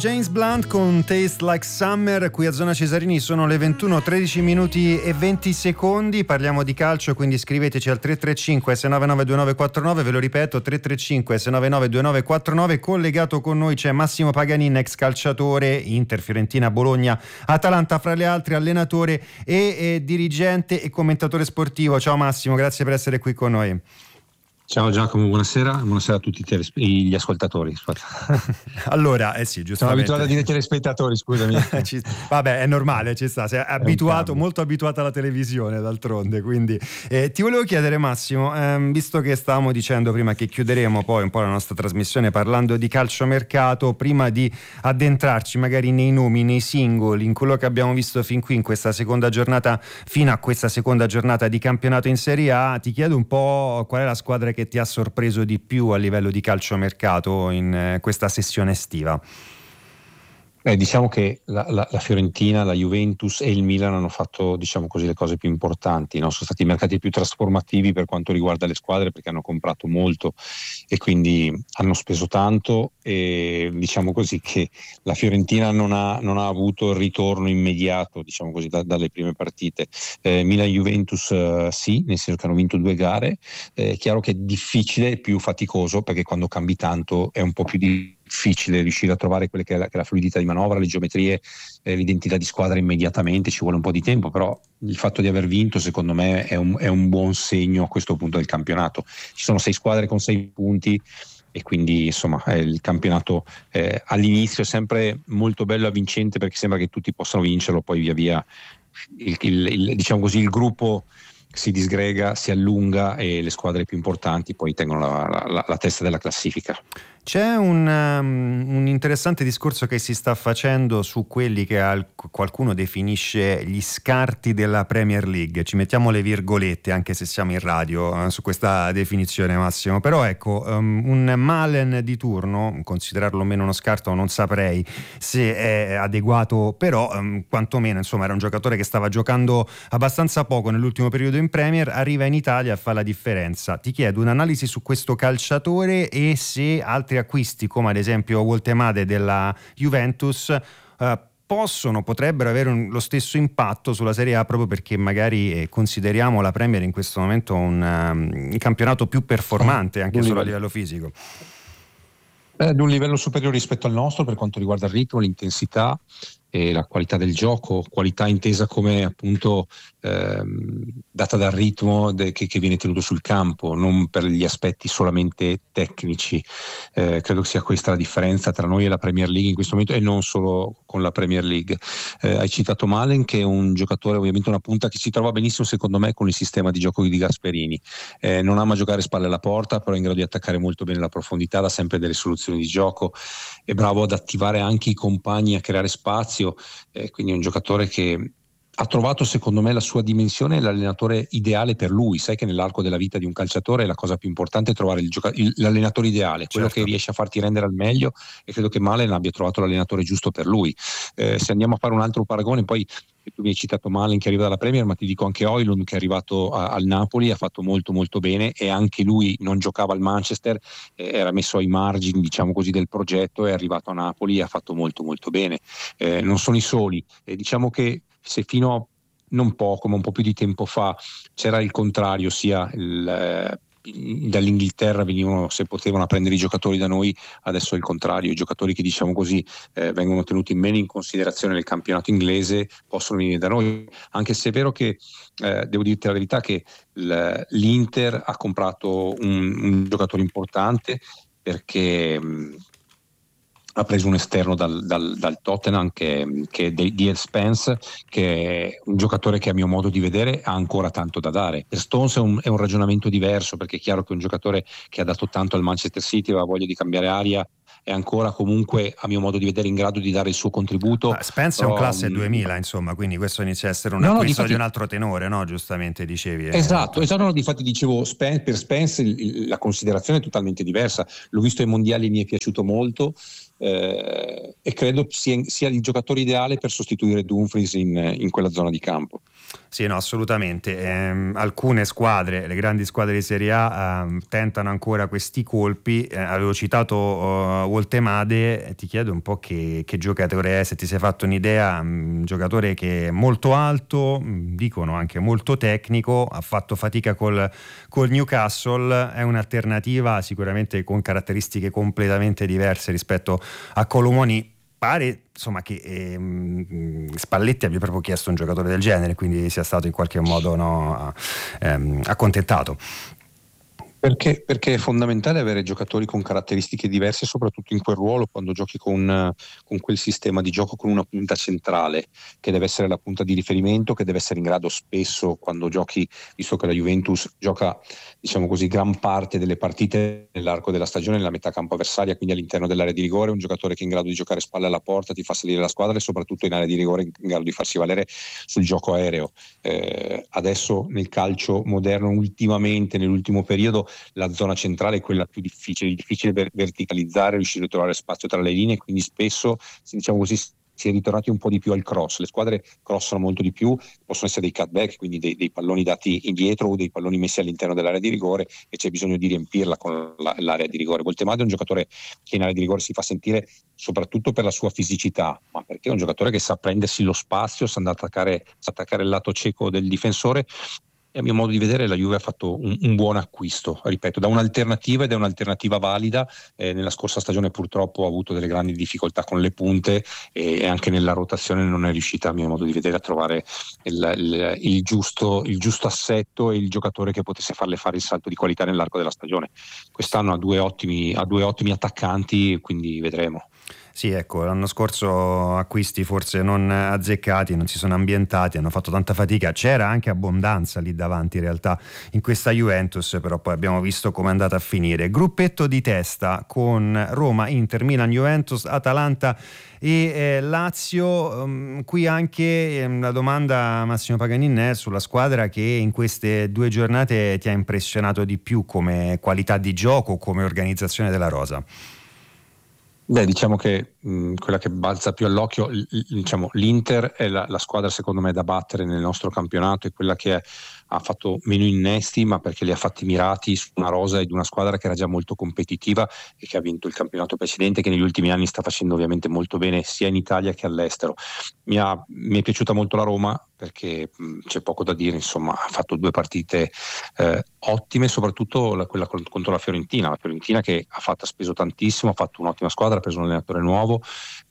James Blunt con Taste Like Summer. Qui a Zona Cesarini sono le 21, 13 minuti e 20 secondi. Parliamo di calcio, quindi scriveteci al 335 699 2949. Ve lo ripeto, 335 699 2949. Collegato con noi c'è Massimo Paganin, ex calciatore, Inter, Fiorentina, Bologna, Atalanta fra le altre, allenatore e dirigente e commentatore sportivo. Ciao Massimo, grazie per essere qui con noi. Ciao Giacomo, buonasera a tutti gli ascoltatori. Allora, sì, giustamente. Sono abituato a dire telespettatori, scusami. Vabbè, è normale, ci sta, sei abituato, molto abituato alla televisione d'altronde, quindi ti volevo chiedere Massimo, visto che stavamo dicendo prima che chiuderemo poi un po' la nostra trasmissione parlando di calciomercato, prima di addentrarci magari nei nomi, nei singoli, in quello che abbiamo visto fin qui in questa seconda giornata, fino a questa seconda giornata di campionato in Serie A, ti chiedo un po' qual è la squadra che ti ha sorpreso di più a livello di calciomercato in questa sessione estiva? Diciamo che la Fiorentina, la Juventus e il Milan hanno fatto, diciamo così, le cose più importanti, no? Sono stati i mercati più trasformativi per quanto riguarda le squadre, perché hanno comprato molto e quindi hanno speso tanto, e diciamo così che la Fiorentina non ha avuto il ritorno immediato, diciamo così, dalle prime partite. Milan-Juventus sì, nel senso che hanno vinto 2 gare. È chiaro che è difficile, è più faticoso, perché quando cambi tanto è un po' più difficile riuscire a trovare quelle che è la fluidità di manovra, le geometrie, l'identità di squadra immediatamente, ci vuole un po' di tempo, però il fatto di aver vinto secondo me è un buon segno a questo punto del campionato. Ci sono 6 squadre con 6 punti e quindi insomma il campionato all'inizio è sempre molto bello e avvincente, perché sembra che tutti possano vincerlo, poi via via diciamo così, il gruppo si disgrega, si allunga e le squadre più importanti poi tengono la testa della classifica. C'è un interessante discorso che si sta facendo su quelli che qualcuno definisce gli scarti della Premier League. Ci mettiamo le virgolette, anche se siamo in radio, su questa definizione, Massimo. Però ecco, un Malen di turno, considerarlo meno uno scarto non saprei se è adeguato, però quantomeno insomma era un giocatore che stava giocando abbastanza poco nell'ultimo periodo in Premier, arriva in Italia e fa la differenza. Ti chiedo un'analisi su questo calciatore e se altri acquisti come ad esempio Woltemade della Juventus potrebbero avere lo stesso impatto sulla Serie A, proprio perché magari consideriamo la Premier in questo momento un campionato più performante anche solo a livello fisico. Ad un livello superiore rispetto al nostro per quanto riguarda il ritmo, l'intensità e la qualità del gioco, qualità intesa come appunto data dal ritmo che viene tenuto sul campo, non per gli aspetti solamente tecnici. Credo sia questa la differenza tra noi e la Premier League in questo momento, e non solo con la Premier League. Hai citato Malen, che è un giocatore, ovviamente una punta che si trova benissimo secondo me con il sistema di gioco di Gasperini. Non ama giocare spalle alla porta, però è in grado di attaccare molto bene la profondità, dà sempre delle soluzioni di gioco, è bravo ad attivare anche i compagni, a creare spazio, quindi è un giocatore che ha trovato secondo me la sua dimensione e l'allenatore ideale per lui. Sai che nell'arco della vita di un calciatore la cosa più importante è trovare l'allenatore ideale, quello che riesce a farti rendere al meglio, e credo che Malen abbia trovato l'allenatore giusto per lui. Se andiamo a fare un altro paragone, poi tu mi hai citato Malen che arriva dalla Premier, ma ti dico anche Højlund che è arrivato al Napoli, ha fatto molto molto bene, e anche lui non giocava al Manchester, era messo ai margini diciamo così del progetto, è arrivato a Napoli e ha fatto molto molto bene. Non sono i soli, diciamo che se fino a non poco, ma un po' più di tempo fa c'era il contrario, sia dall'Inghilterra venivano, se potevano, a prendere i giocatori da noi, adesso è il contrario, i giocatori che diciamo così vengono tenuti meno in considerazione nel campionato inglese possono venire da noi, anche se è vero che devo dirti la verità che l'Inter ha comprato un giocatore importante, perché ha preso un esterno dal Tottenham che è di Spence, che è un giocatore che a mio modo di vedere ha ancora tanto da dare. Per Stones è un ragionamento diverso, perché è chiaro che è un giocatore che ha dato tanto al Manchester City, aveva voglia di cambiare aria, è ancora comunque a mio modo di vedere in grado di dare il suo contributo. Spence è un classe 2000 insomma, quindi questo inizia a essere un acquisto di un altro tenore, no? Giustamente dicevi. Esatto, no, difatti dicevo, per Spence la considerazione è totalmente diversa, l'ho visto ai mondiali, mi è piaciuto molto. e credo sia il giocatore ideale per sostituire Dumfries in quella zona di campo. Sì, no, assolutamente. Alcune squadre, le grandi squadre di Serie A, tentano ancora questi colpi. Avevo citato Woltemade, ti chiedo un po' che giocatore è, se ti sei fatto un'idea. Un giocatore che è molto alto, dicono anche molto tecnico, ha fatto fatica col Newcastle, è un'alternativa sicuramente con caratteristiche completamente diverse rispetto a Colomoni. Pare insomma che Spalletti abbia proprio chiesto un giocatore del genere, quindi sia stato in qualche modo accontentato. Perché è fondamentale avere giocatori con caratteristiche diverse, soprattutto in quel ruolo, quando giochi con quel sistema di gioco, con una punta centrale, che deve essere la punta di riferimento, che deve essere in grado spesso, quando giochi, visto che la Juventus gioca, diciamo così, gran parte delle partite nell'arco della stagione nella metà campo avversaria, quindi all'interno dell'area di rigore, un giocatore che è in grado di giocare spalle alla porta, ti fa salire la squadra, e soprattutto in area di rigore in grado di farsi valere sul gioco aereo. Adesso nel calcio moderno, ultimamente, nell'ultimo periodo, la zona centrale è quella più difficile verticalizzare, riuscire a trovare spazio tra le linee, quindi spesso, diciamo così, si è ritornati un po' di più al cross. Le squadre crossano molto di più, possono essere dei cutback, quindi dei palloni dati indietro o dei palloni messi all'interno dell'area di rigore, e c'è bisogno di riempirla con l'area di rigore. Woltemade è un giocatore che in area di rigore si fa sentire soprattutto per la sua fisicità, ma perché è un giocatore che sa prendersi lo spazio, sa attaccare il lato cieco del difensore. E a mio modo di vedere la Juve ha fatto un buon acquisto, ripeto, da un'alternativa, ed è un'alternativa valida. Nella scorsa stagione purtroppo ha avuto delle grandi difficoltà con le punte, e anche nella rotazione non è riuscita, a mio modo di vedere, a trovare il giusto assetto e il giocatore che potesse farle fare il salto di qualità nell'arco della stagione. Quest'anno ha due ottimi attaccanti, quindi vedremo. Sì, ecco, l'anno scorso acquisti forse non azzeccati, non si sono ambientati, hanno fatto tanta fatica. C'era anche abbondanza lì davanti in realtà in questa Juventus, però poi abbiamo visto come è andata a finire. Gruppetto di testa con Roma, Inter, Milan, Juventus, Atalanta e Lazio. Qui anche la domanda, Massimo Paganin, è sulla squadra che in queste 2 giornate ti ha impressionato di più come qualità di gioco, come organizzazione della rosa. Beh, diciamo che quella che balza più all'occhio, diciamo, l'Inter è la squadra secondo me da battere nel nostro campionato, è quella che ha fatto meno innesti, ma perché li ha fatti mirati su una rosa e di una squadra che era già molto competitiva e che ha vinto il campionato precedente, che negli ultimi anni sta facendo ovviamente molto bene sia in Italia che all'estero. Mi è piaciuta molto la Roma, perché c'è poco da dire, insomma, ha fatto 2 partite ottime, soprattutto quella contro la Fiorentina che ha speso tantissimo, ha fatto un'ottima squadra, ha preso un allenatore nuovo,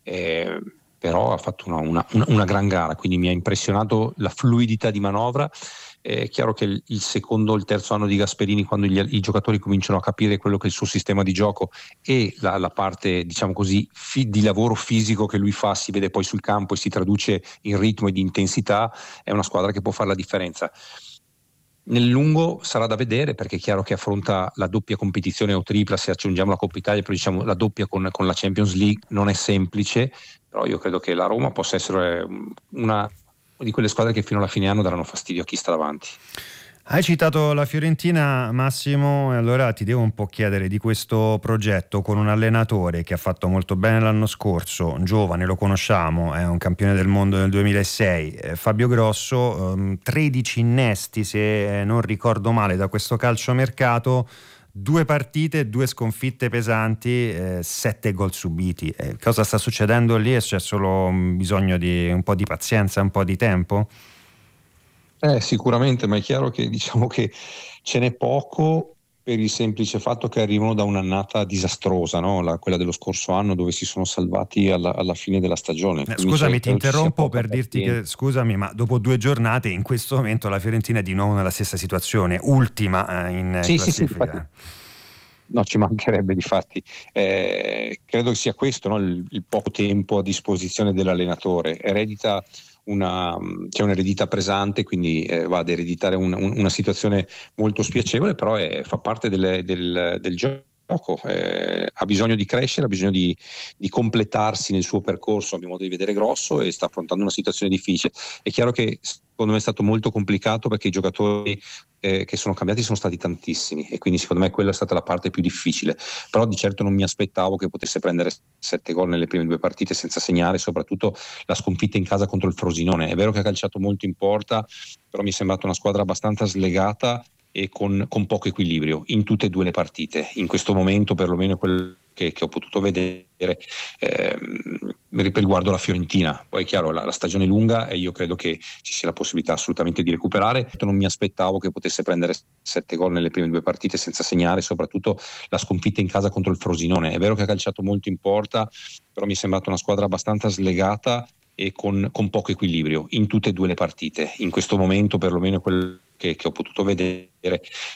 però ha fatto una gran gara, quindi mi ha impressionato la fluidità di manovra. È chiaro che il secondo o il terzo anno di Gasperini, quando i giocatori cominciano a capire quello che è il suo sistema di gioco e la parte, diciamo così, di lavoro fisico che lui fa, si vede poi sul campo e si traduce in ritmo e di intensità, è una squadra che può fare la differenza. Nel lungo sarà da vedere, perché è chiaro che affronta la doppia competizione o tripla, se aggiungiamo la Coppa Italia, però diciamo la doppia con la Champions League non è semplice, però io credo che la Roma possa essere una di quelle squadre che fino alla fine anno daranno fastidio a chi sta davanti. Hai citato la Fiorentina, Massimo, e allora ti devo un po' chiedere di questo progetto con un allenatore che ha fatto molto bene l'anno scorso, giovane, lo conosciamo, è un campione del mondo nel 2006, Fabio Grosso, 13 innesti se non ricordo male da questo calciomercato, 2 partite, 2 sconfitte pesanti, 7 gol subiti. Cosa sta succedendo lì? C'è solo bisogno di un po' di pazienza, un po' di tempo? Sicuramente, ma è chiaro che diciamo che ce n'è poco, per il semplice fatto che arrivano da un'annata disastrosa, no? Quella dello scorso anno, dove si sono salvati alla fine della stagione. Scusami, ti interrompo per dirti che, scusami, ma dopo 2 giornate in questo momento la Fiorentina è di nuovo nella stessa situazione, ultima in classifica. Sì. No, ci mancherebbe, difatti. Credo che sia questo, no? Il poco tempo a disposizione dell'allenatore. C'è un'eredità pesante, quindi va ad ereditare una situazione molto spiacevole, però fa parte del gioco. Ha bisogno di crescere, ha bisogno di completarsi nel suo percorso, a mio modo di vedere, grosso, e sta affrontando una situazione difficile. È chiaro che secondo me è stato molto complicato perché i giocatori che sono cambiati sono stati tantissimi e quindi secondo me quella è stata la parte più difficile, però di certo non mi aspettavo che potesse prendere 7 gol nelle prime 2 partite senza segnare, soprattutto la sconfitta in casa contro il Frosinone. È vero che ha calciato molto in porta, però mi è sembrata una squadra abbastanza slegata e con poco equilibrio in tutte e 2 le partite. In questo momento perlomeno quello che ho potuto vedere riguardo la Fiorentina. Poi è chiaro, la stagione è lunga e io credo che ci sia la possibilità assolutamente di recuperare. Non mi aspettavo che potesse prendere 7 gol nelle prime 2 partite senza segnare, soprattutto la sconfitta in casa contro il Frosinone. È vero che ha calciato molto in porta, però mi è sembrata una squadra abbastanza slegata e con poco equilibrio in tutte e 2 le partite. In questo momento perlomeno quello che ho potuto vedere